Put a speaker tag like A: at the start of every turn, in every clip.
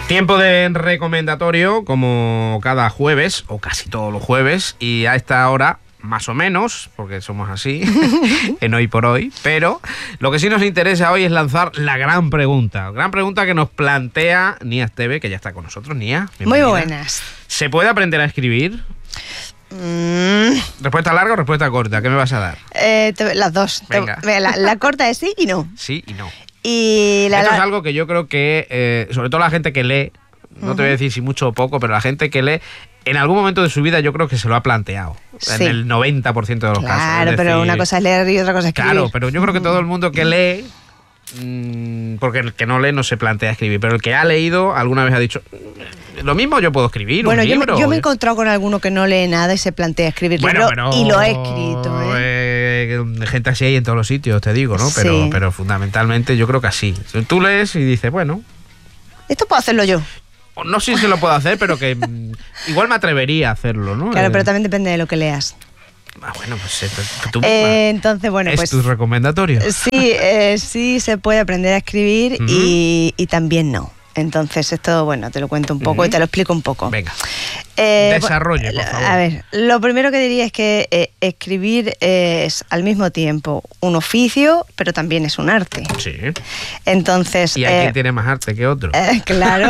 A: Tiempo de recomendatorio, como cada jueves, o casi todos los jueves, y a esta hora, más o menos, porque somos así, en Hoy por Hoy, pero lo que sí nos interesa hoy es lanzar la gran pregunta que nos plantea Nia Esteve, que ya está con nosotros. Nia, bienvenida.
B: Muy buenas.
A: ¿Se puede aprender a escribir? ¿Respuesta larga o respuesta corta? ¿Qué me vas a dar?
B: Las dos.
A: Venga.
B: La corta es sí y no.
A: Sí y no.
B: Y
A: Esto es algo que yo creo que, sobre todo la gente que lee, no te voy a decir si mucho o poco, pero la gente que lee, en algún momento de su vida yo creo que se lo ha planteado. Sí. En el 90% de los casos.
B: Claro, pero una cosa es leer y otra cosa es escribir.
A: Claro, pero yo creo que todo el mundo que lee, porque el que no lee no se plantea escribir, pero el que ha leído alguna vez ha dicho, lo mismo yo puedo escribir,
B: bueno,
A: un libro.
B: Yo me he encontrado con alguno que no lee nada y se plantea escribir libro, y lo he escrito.
A: Gente así hay en todos los sitios, te digo, ¿no?
B: Sí.
A: Pero fundamentalmente yo creo que así. Tú lees y dices, bueno,
B: esto puedo hacerlo yo.
A: No sé si se lo puedo hacer, pero que igual me atrevería a hacerlo, ¿no?
B: Claro, pero también depende de lo que leas.
A: Bueno, pues tú
B: entonces, bueno,
A: ¿es
B: pues
A: tu recomendatorio?
B: Sí, sí se puede aprender a escribir y también no. Entonces esto, bueno, te lo cuento un poco y te lo explico un poco.
A: Venga, desarrolle, por favor.
B: A ver, lo primero que diría es que escribir es al mismo tiempo un oficio, pero también es un arte.
A: Sí.
B: Entonces...
A: ¿Y hay quien tiene más arte que otro?
B: Claro.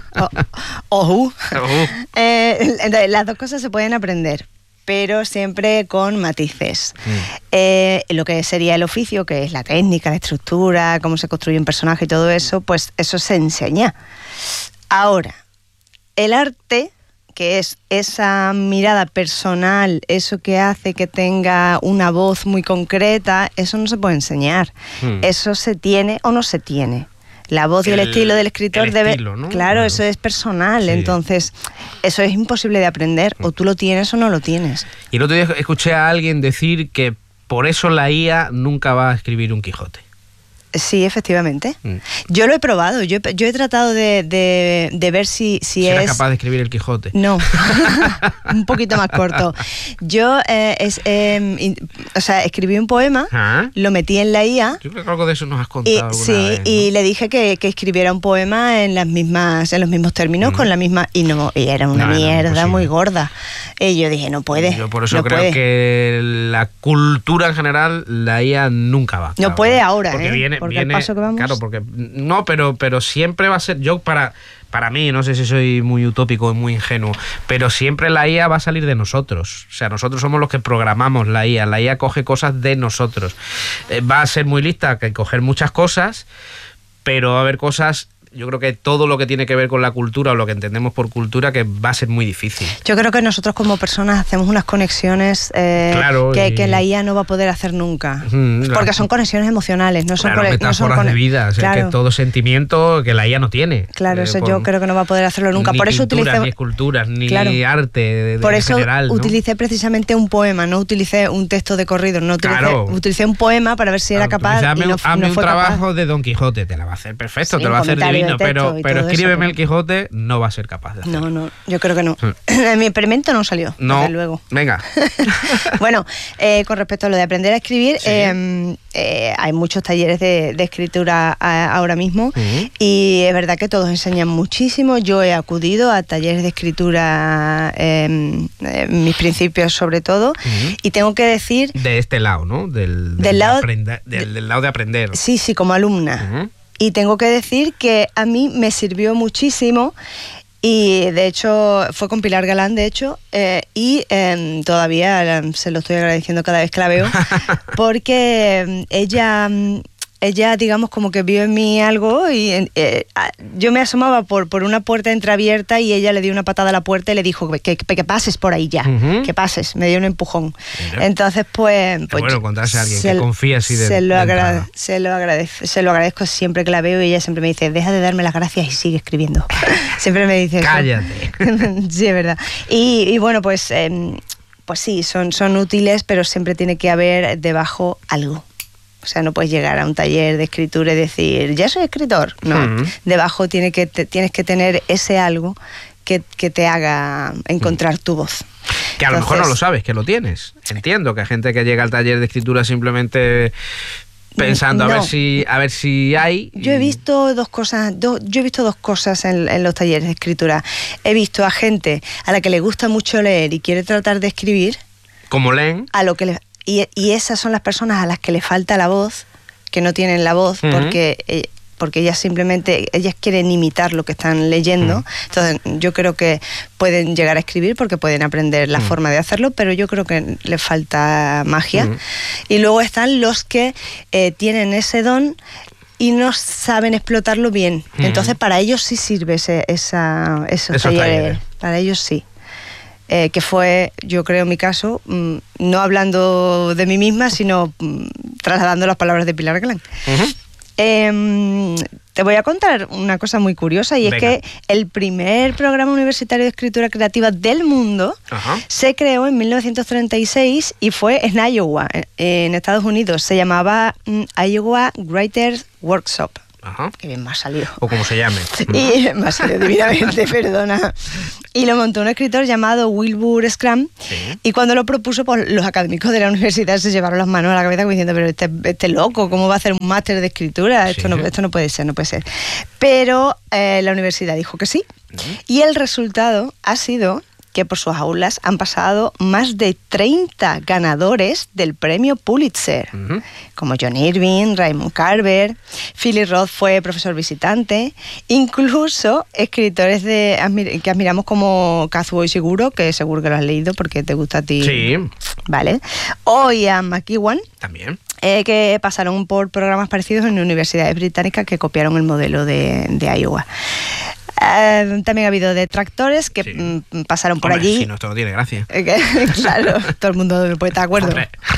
B: Entonces, las dos cosas se pueden aprender, pero siempre con matices. Lo que sería el oficio, que es la técnica, la estructura, cómo se construye un personaje y todo eso, pues eso se enseña. Ahora, el arte, que es esa mirada personal, eso que hace que tenga una voz muy concreta, eso no se puede enseñar. Eso se tiene o no se tiene. La voz y el estilo del escritor
A: estilo, ¿no?
B: Claro, eso es personal, sí. Entonces eso es imposible de aprender, o tú lo tienes o no lo tienes.
A: Y el otro día escuché a alguien decir que por eso la IA nunca va a escribir un Quijote.
B: Sí, efectivamente. Yo lo he probado, yo he tratado de ver si
A: ¿Será capaz de escribir el Quijote?
B: No, un poquito más corto. Yo escribí un poema, lo metí en la IA.
A: Yo creo que algo de eso nos has contado alguna vez, ¿no?
B: Y le dije que escribiera un poema en los mismos términos, con la misma... Y era una mierda muy gorda. Y yo dije, no puede.
A: Yo por eso creo que la cultura en general, la IA nunca va.
B: No puede ahora,
A: porque
B: porque el paso que vamos...
A: Claro, porque no, pero siempre va a ser... Yo para mí, no sé si soy muy utópico o muy ingenuo, pero siempre la IA va a salir de nosotros. O sea, nosotros somos los que programamos la IA. La IA coge cosas de nosotros. Va a ser muy lista, que coger muchas cosas, pero va a haber cosas... Yo creo que todo lo que tiene que ver con la cultura o lo que entendemos por cultura, que va a ser muy difícil.
B: Yo creo que nosotros como personas hacemos unas conexiones que la IA no va a poder hacer nunca. Porque son conexiones emocionales, no son
A: metáforas de vida. O sea, que todo sentimiento que la IA no tiene.
B: Claro, eso yo creo que no va a poder hacerlo nunca.
A: Ni
B: por eso
A: pinturas, ni esculturas, ni arte
B: por eso
A: general, ¿no?
B: Utilicé precisamente un poema, no utilicé un texto de corrido, utilicé un poema para ver si era capaz.
A: Hazme un trabajo de Don Quijote, te la va a hacer perfecto, te lo va a hacer divino, pero escríbeme el Quijote, no va a ser capaz de hacerlo. No,
B: yo creo que no. En mi experimento no salió, desde luego.
A: Venga.
B: Bueno, con respecto a lo de aprender a escribir, hay muchos talleres de escritura ahora mismo, y es verdad que todos enseñan muchísimo. Yo he acudido a talleres de escritura, mis principios sobre todo, y tengo que decir...
A: De este lado, ¿no? Del lado de aprender.
B: Sí, como alumna. Y tengo que decir que a mí me sirvió muchísimo, y de hecho fue con Pilar Galán, y todavía se lo estoy agradeciendo cada vez que la veo, porque ella digamos como que vio en mí algo, y yo me asomaba por una puerta entreabierta y ella le dio una patada a la puerta y le dijo que pases por ahí ya, que pases, me dio un empujón. Mira. Entonces pues
A: bueno, contarse a alguien que confía así de
B: se lo agradezco siempre que la veo, y ella siempre me dice, deja de darme las gracias y sigue escribiendo. Siempre me dice
A: cállate.
B: Sí, es verdad. Y bueno, pues sí, son útiles, pero siempre tiene que haber debajo algo. O sea, no puedes llegar a un taller de escritura y decir, ya soy escritor. No, debajo tienes que tener ese algo que te haga encontrar tu voz.
A: Que a lo mejor no lo sabes, que lo tienes. Entiendo que hay gente que llega al taller de escritura simplemente pensando
B: No.
A: a ver si hay.
B: Yo he visto dos cosas, en los talleres de escritura. He visto a gente a la que le gusta mucho leer y quiere tratar de escribir,
A: Como leen.
B: y esas son las personas a las que le falta la voz, que no tienen la voz, porque ellas simplemente quieren imitar lo que están leyendo. Entonces yo creo que pueden llegar a escribir porque pueden aprender la forma de hacerlo, pero yo creo que les falta magia. Y luego están los que tienen ese don y no saben explotarlo bien. Entonces para ellos sí sirve esos talleres. Para ellos sí. Que fue, yo creo, mi caso, no hablando de mí misma, sino trasladando las palabras de Pilar Galán. Te voy a contar una cosa muy curiosa, y es que el primer programa universitario de escritura creativa del mundo se creó en 1936 y fue en Iowa, en Estados Unidos. Se llamaba Iowa Writers Workshop. Que bien me ha salido.
A: O como se llame.
B: Y me ha salido divinamente, perdona. Y lo montó un escritor llamado Wilbur Scrum. Y cuando lo propuso, pues los académicos de la universidad se llevaron las manos a la cabeza como diciendo, pero este loco, ¿cómo va a hacer un máster de escritura? Esto no puede ser. Pero la universidad dijo que sí. Y el resultado ha sido que por sus aulas han pasado más de 30 ganadores del premio Pulitzer, como John Irving, Raymond Carver, Philip Roth fue profesor visitante, incluso escritores que admiramos como Kazuo Ishiguro, que seguro que lo has leído porque te gusta a ti.
A: Sí.
B: Vale. O Ian McEwan.
A: También.
B: Que pasaron por programas parecidos en universidades británicas que copiaron el modelo de Iowa. También ha habido detractores que pasaron por allí.
A: Si no, esto no tiene gracia.
B: Claro, todo el mundo puede estar de acuerdo.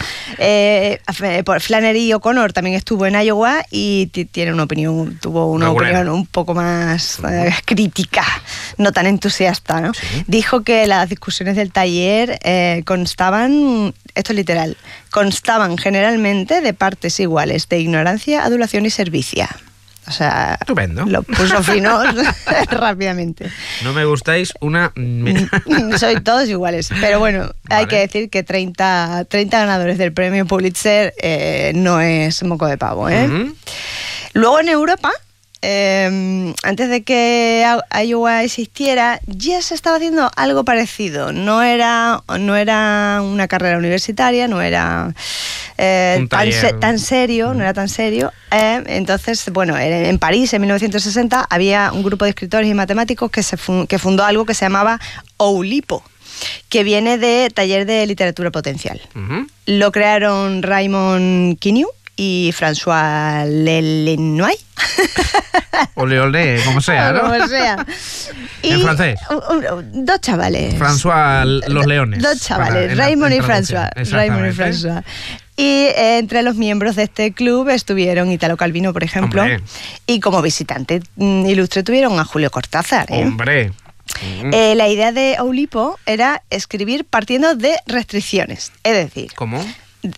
B: Flannery O'Connor también estuvo en Iowa y tuvo una opinión un poco más crítica, no tan entusiasta, ¿no? Dijo que las discusiones del taller constaban, esto es literal, constaban generalmente de partes iguales de ignorancia, adulación y servicia. O sea,
A: estupendo.
B: Lo puso finos rápidamente.
A: No me gustáis una...
B: Soy todos iguales. Pero bueno, hay que decir que 30 ganadores del premio Pulitzer no es moco de pavo, ¿eh? Luego en Europa, antes de que Iowa existiera, ya se estaba haciendo algo parecido. No era una carrera universitaria, no era tan serio, no era tan serio. Entonces, bueno, en París, en 1960, había un grupo de escritores y matemáticos que fundó algo que se llamaba Oulipo, que viene de Taller de Literatura Potencial. Lo crearon Raymond Queneau y François Lelenoy.
A: Ole, como sea, ¿no?
B: Como sea.
A: En francés.
B: Dos chavales.
A: François los Leones.
B: Dos chavales, Raymond y François. Y entre los miembros de este club estuvieron Italo Calvino, por ejemplo. Hombre. Y como visitante ilustre tuvieron a Julio Cortázar.
A: Hombre.
B: La idea de Oulipo era escribir partiendo de restricciones. Es decir...
A: ¿Cómo?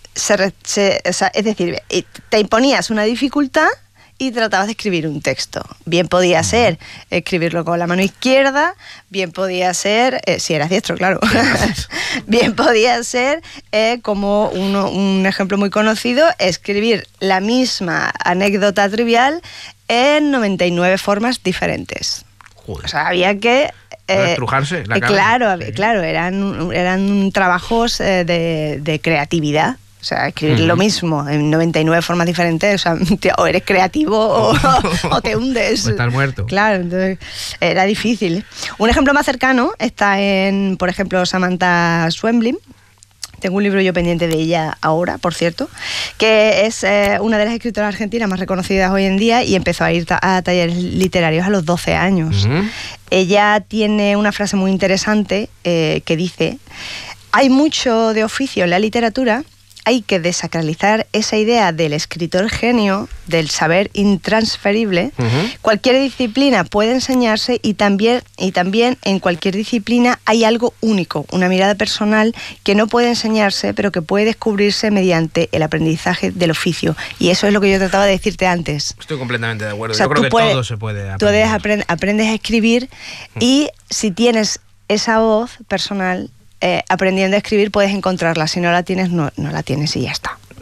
B: Es decir, te imponías una dificultad y tratabas de escribir un texto. Bien podía ser escribirlo con la mano izquierda, bien podía ser, si eras diestro, claro, bien podía ser, como un ejemplo muy conocido, escribir la misma anécdota trivial en 99 formas diferentes.
A: Joder.
B: O sea, había que...
A: estrujarse la cara.
B: Claro, eran trabajos de creatividad. O sea, escribir lo mismo en 99 formas diferentes, o sea, o eres creativo o te hundes.
A: O estás muerto.
B: Claro, entonces era difícil. Un ejemplo más cercano está en, por ejemplo, Samantha Schweblin. Tengo un libro yo pendiente de ella ahora, por cierto, que es una de las escritoras argentinas más reconocidas hoy en día y empezó a ir a talleres literarios a los 12 años. Ella tiene una frase muy interesante que dice: hay mucho de oficio en la literatura, hay que desacralizar esa idea del escritor genio, del saber intransferible. Cualquier disciplina puede enseñarse y también en cualquier disciplina hay algo único, una mirada personal que no puede enseñarse, pero que puede descubrirse mediante el aprendizaje del oficio. Y eso es lo que yo trataba de decirte antes.
A: Estoy completamente de acuerdo.
B: O sea,
A: yo creo que todo se puede aprender.
B: Tú aprendes a escribir y si tienes esa voz personal, aprendiendo a escribir puedes encontrarla. Si no la tienes, no la tienes y ya está.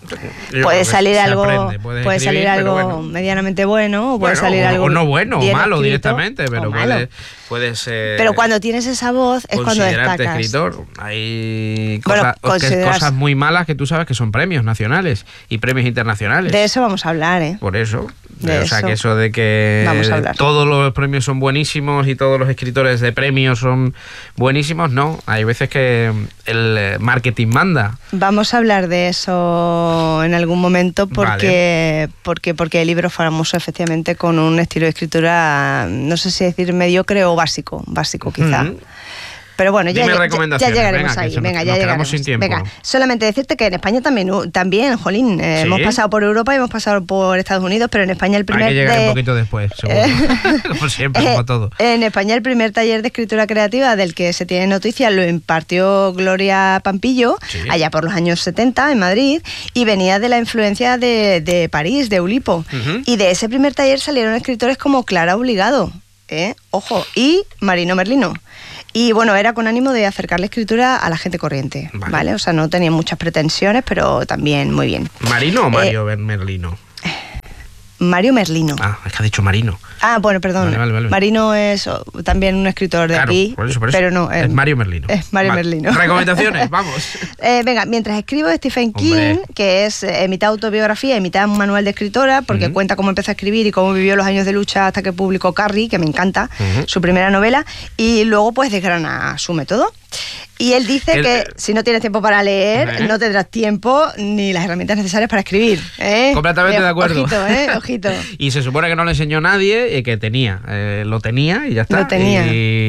B: puede salir algo,
A: aprende,
B: puede salir algo medianamente bueno, o puede salir algo
A: o no bueno, o malo
B: escrito,
A: directamente, pero puede ser.
B: Pero cuando tienes esa voz es cuando destacas.
A: Considerarte escritor. Hay cosas muy malas que tú sabes que son premios nacionales y premios internacionales.
B: De eso vamos a hablar, ¿eh?
A: Por eso. Que eso de que todos los premios son buenísimos y todos los escritores de premios son buenísimos, no. Hay veces que el marketing manda.
B: Vamos a hablar de eso en algún momento porque el libro es famoso efectivamente con un estilo de escritura, no sé si decir mediocre o básico quizá. Pero bueno, ya llegaremos ahí. Venga, ya llegaremos.
A: Sin tiempo.
B: Venga, solamente decirte que en España también, jolín, ¿sí? Hemos pasado por Europa y hemos pasado por Estados Unidos, pero en España el primer...
A: Hay que llegar un poquito después, seguro. Como siempre, como todo.
B: En España el primer taller de escritura creativa del que se tiene noticia lo impartió Gloria Pampillo, allá por los años 70 en Madrid, y venía de la influencia de París, de Oulipo. Y de ese primer taller salieron escritores como Clara Obligado, ojo, y Marino Merlino. Y bueno, era con ánimo de acercar la escritura a la gente corriente, ¿vale? O sea, no tenía muchas pretensiones, pero también muy bien.
A: ¿Marino o Mario Merlino?
B: Mario Merlino.
A: Ah, es que ha dicho Marino.
B: Ah, bueno, perdón.
A: Vale.
B: Marino es también un escritor de aquí.
A: Por eso.
B: Pero no.
A: Es Mario Merlino.
B: Es Mario Merlino.
A: Recomendaciones, vamos.
B: Venga, mientras escribo Stephen King, que es mitad autobiografía y mitad un manual de escritora, porque cuenta cómo empezó a escribir y cómo vivió los años de lucha hasta que publicó Carrie, que me encanta, su primera novela, y luego pues desgrana su método. Y él dice que si no tienes tiempo para leer, no tendrás tiempo ni las herramientas necesarias para escribir.
A: Completamente de acuerdo.
B: Ojito.
A: Y se supone que no le enseñó a nadie que tenía. Lo tenía y ya está.
B: Lo tenía.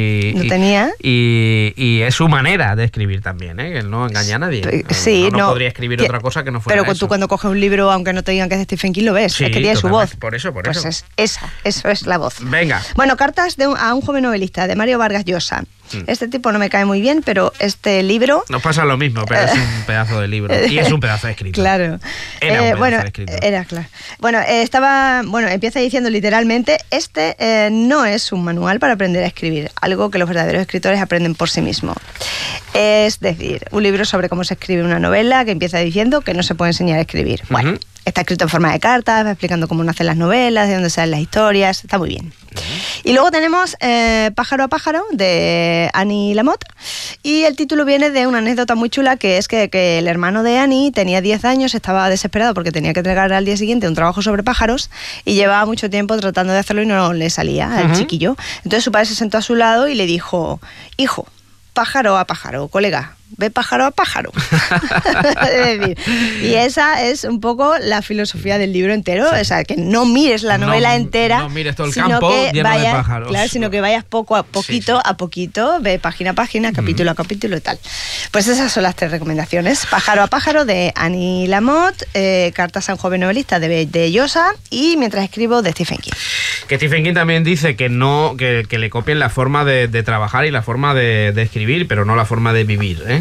A: Y es su manera de escribir también, que no engaña a nadie.
B: Sí,
A: no podría escribir otra cosa que no fuera
B: pero
A: eso.
B: Tú cuando coges un libro, aunque no te digan que es de Stephen King, lo ves.
A: Sí,
B: es que tiene su voz.
A: Por eso.
B: Pues eso es la voz.
A: Venga.
B: Bueno, Cartas a un joven novelista, de Mario Vargas Llosa. Este tipo no me cae muy bien, pero este libro...
A: Nos pasa lo mismo, pero es un pedazo de libro. Y es un pedazo de escrito.
B: Claro.
A: Era un pedazo de escrito.
B: Era, claro. Bueno, empieza diciendo literalmente, no es un manual para aprender a escribir, algo que los verdaderos escritores aprenden por sí mismos. Es decir, un libro sobre cómo se escribe una novela que empieza diciendo que no se puede enseñar a escribir. Bueno, está escrito en forma de cartas, va explicando cómo nacen las novelas, de dónde salen las historias, está muy bien. Y luego tenemos Pájaro a pájaro, de Annie Lamott, y el título viene de una anécdota muy chula, que es que el hermano de Annie tenía 10 años, estaba desesperado porque tenía que entregar al día siguiente un trabajo sobre pájaros, y llevaba mucho tiempo tratando de hacerlo y no le salía al chiquillo. Entonces su padre se sentó a su lado y le dijo: hijo, pájaro a pájaro, colega, ve pájaro a pájaro. Es decir, y esa es un poco la filosofía del libro entero, o sea, que no mires la novela entera,
A: no mires todo el campo lleno de pájaros.
B: Claro, sino que vayas poco a poquito, ve página a página, capítulo a capítulo y tal. Pues esas son las 3 recomendaciones: Pájaro a pájaro, de Annie Lamott, Cartas a un joven novelista, de Llosa, y Mientras escribo, de Stephen King.
A: Que Stephen King también dice que le copien la forma de trabajar y la forma de escribir, pero no la forma de vivir, ¿eh?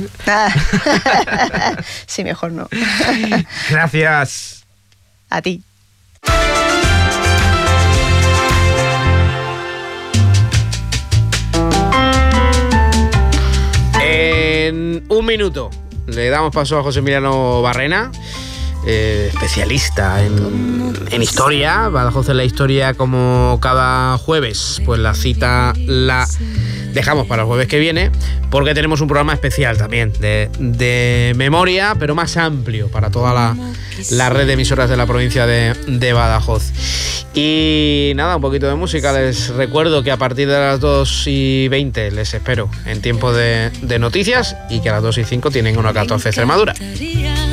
B: Sí, mejor no.
A: Gracias.
B: A ti.
A: En un minuto le damos paso a José Emiliano Barrena, especialista en historia. Badajoz en la historia, como cada jueves. Pues la cita la dejamos para el jueves que viene, porque tenemos un programa especial también de memoria, pero más amplio para toda la red de emisoras de la provincia de Badajoz. Y nada, un poquito de música. Les recuerdo que a partir de las 2:20 les espero en tiempo de noticias, y que a las 2:05 tienen 1:14 Extremadura.